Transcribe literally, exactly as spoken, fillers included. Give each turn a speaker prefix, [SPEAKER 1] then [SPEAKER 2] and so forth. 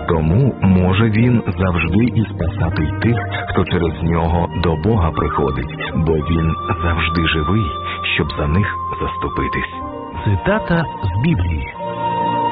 [SPEAKER 1] Тому може він завжди і спасати й тих, хто через нього до Бога приходить, бо він завжди живий, щоб за них заступитись.
[SPEAKER 2] Цитата з Біблії.